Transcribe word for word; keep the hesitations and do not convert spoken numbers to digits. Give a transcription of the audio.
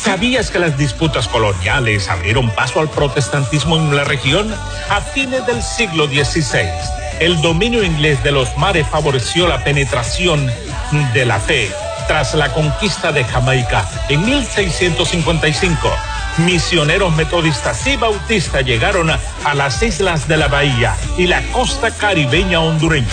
¿Sabías que las disputas coloniales abrieron paso al protestantismo en la región? A fines del siglo dieciséis, el dominio inglés de los mares favoreció la penetración de la fe. Tras la conquista de Jamaica en mil seiscientos cincuenta y cinco, misioneros metodistas y bautistas llegaron a, a las islas de la bahía y la costa caribeña hondureña.